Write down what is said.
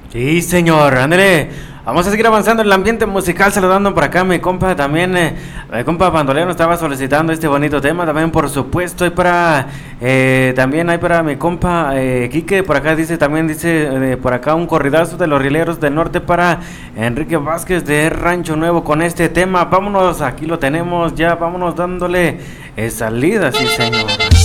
Sí, señor, ándale. Vamos a seguir avanzando en el ambiente musical, saludando por acá a mi compa también, mi compa Bandolero estaba solicitando este bonito tema, también por supuesto, y para, también hay para mi compa Quique, por acá dice, también dice, por acá un corridazo de los rieleros del norte para Enrique Vázquez de Rancho Nuevo con este tema, vámonos, aquí lo tenemos ya, vámonos dándole salida, sí señor.